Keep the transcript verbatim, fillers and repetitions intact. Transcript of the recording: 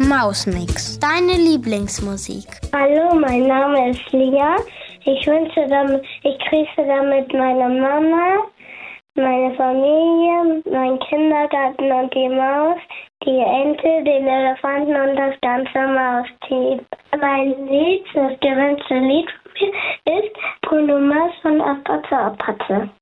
Mausmix, deine Lieblingsmusik. Hallo, mein Name ist Lia. Ich wünsche damit, ich grüße damit meine Mama, meine Familie, meinen Kindergarten und die Maus, die Ente, den Elefanten und das ganze Mausteam. Mein Lied, das gewünschte Lied von mir ist Bruno Mars von Apatze Apatze.